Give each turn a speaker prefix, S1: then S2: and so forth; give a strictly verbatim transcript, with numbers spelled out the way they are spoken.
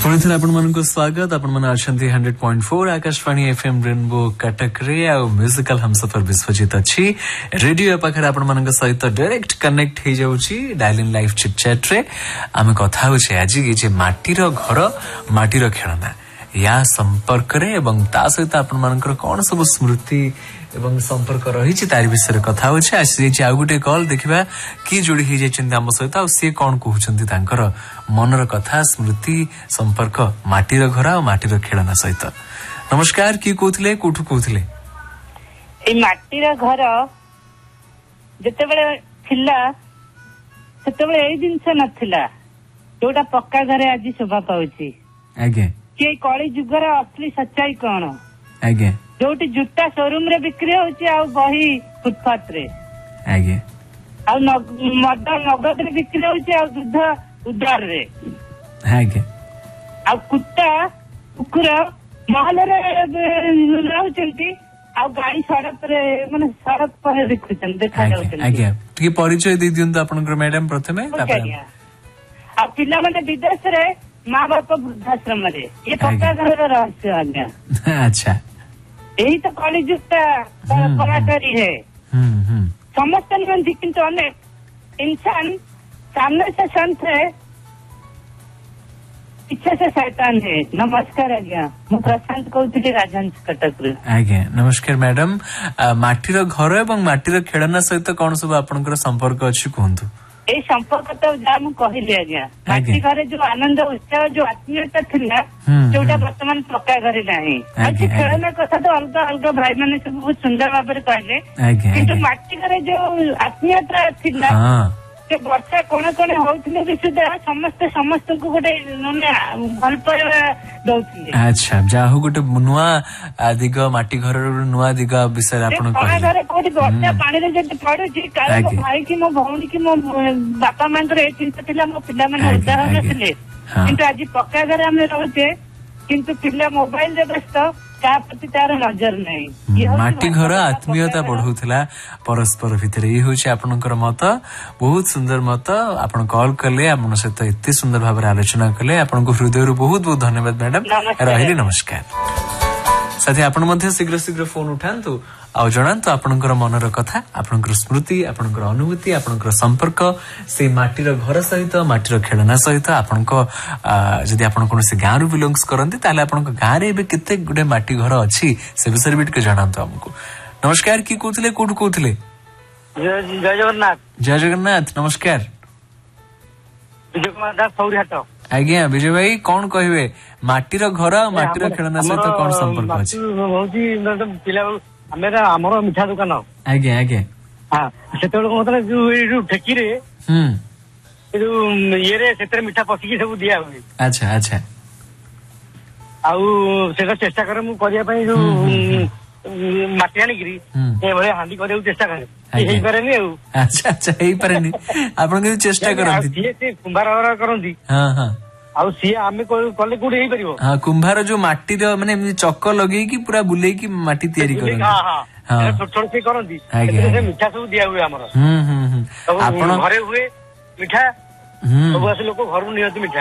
S1: पुणी थे आपण मानक स्वागत आपण मन अच्छे hundred point four Akashvani FM rainbow Cuttack रे आ म्यूजिकल हमसफर विश्वजित अच्छी रेडियो पाखे आपण मानक सहित डायरेक्ट कनेक्ट हो जाउची dial in live chit chat रे आमे कथा होछे आज की जे माटीर घर माटीर खेलना या संपर्क रे एवं ता सहित आपण मानकर कोन सब स्मृति एवं संपर्क रही तार विषय कथा होछे आसी आ गोटे कॉल देखिबा की जोड़ी हो जाइछन्ती हम सहित आ से कोन कहउछन्ती तांकर मनर कथा स्मृति संपर्क माटीर घर आ माटीर खेलना सहित। नमस्कार की कहउथिले कोठु कहउथिले
S2: ए माटीर घर जते बेले थिला सेते बेले एई दिनस नथिला जोटा पक्का घरे आज शोभा पाउची आगे के कली जुगर असली सच्चाई कोन आगे जोटी जूता शोरूम रे बिक्री होची आ बही फुटपाथ रे आगे आ मद नगद रे बिक्री होची आ दूध उधार रे आगे आ कुत्ता कुकुर महल रे रहउचंती आ गाड़ी सड़क रे माने सड़क पर देखुचन देखा जाउचन आगे टिके परिचय दे दियन त आपनकर मैडम प्रथमे आ पिला माने विदेश रे माँ बाप वृद्धाश्रम रे ये पक्का घर रहस्य आज्ञा अच्छा यही तो कली जुगता पराकारी है समस्त नहीं किंतु अनेक इंसान सामने से संत है पीछे से शैतान है। नमस्कार आज्ञा मु प्रशांत कहूଥିଲି राजहंस कटक रे आज्ञा नमस्कार मैडम माटीर घर एवं माटीर खेलना सहित कौन सब आपनकर संपर्क अछि कहंतु ए संपर्क तो जा मु कहली आज्ञा माटी घरे जो आनंद उत्साह जो आत्मीयता थिला जोटा वर्तमान पक्का घरे नाही आज खेलना कथा तो अलग अलग भाई माने सब बहुत सुंदर भाबरे कहले किंतु माटी घरे जो आत्मीयता थिला से वर्षा कोन कोन होउथिले विशुद्ध समस्त समस्त को गोटे भल पाइबा दउथिले अच्छा जाहु गोटे नुआ दिग माटी घर नुआ दिग विषय आपण कहले घरे कोठी वर्षा पानी रे जति पडुची काल मो भाई की मो भौणी की मो बापा मांकर ए चिंता थिला मो पिला माने उदाहरण थिले किंतु आज पक्का घर हम रहते किंतु पिला मोबाइल रे व्यस्त का प्रति तार नजर नहीं माटी घर आत्मीयता बढ़ौथिला परस्पर भितर ये होची आपनकर मत बहुत सुंदर मत आपण कॉल करले आपन सहित एते सुंदर भाबरे आलोचना करले आपन को हृदय रो बहुत बहुत धन्यवाद मैडम रहिली नमस्कार साथी आपण मध्ये शीघ्र शीघ्र फोन उठांतु आ जणांतु आपनकर मनर कथा आपनकर स्मृति आपनकर अनुभूति आपनकर संपर्क से माटीर घर सहित माटीर खेलना सहित आपनको जदि आपण कोनसे गाँ रु बिलोंग्स करंती ताले आपनको गाँ रे बे केते गुडे माटी घर अछि से विषय बिट के जणांतु हमको। नमस्कार की कहउथिले कोठु कहउथिले जय जगन्नाथ जय जगन्नाथ नमस्कार विजय कुमार दास सौरिहाट आज्ञा विजय भाई कौन कहबे माटीर घर माटीर खेलना सहित कोन संपर्क अछि होची पिला हमरा हमर मिठा दुकान आज्ञा आज्ञा हां सेतेबेले कोन होतले जो ए ठेकी रे हम ए जो ये रे सेतेरे मिठा पसी के सब दिया होई अच्छा अच्छा आउ सेटा चेष्टा करे मु करिया पई जो माटी आनी गिरी ए भले हांडी करे चेष्टा करे एही करेनी आउ अच्छा अच्छा एही परनी आपण के चेष्टा करंती ये से कुंभार वाला करंती हां हां आउ सी आमे कले कोडी हेई परिबो हां कुंभार जो माटी रो माने चक्क लगेई की पूरा बुलेई की माटी तयारी करन हां हां छोट छोट से करंती से मिठा सब दिया हुए हमर हम हम आपण घरे हुए मिठा सब लोग घर नियत मिठा।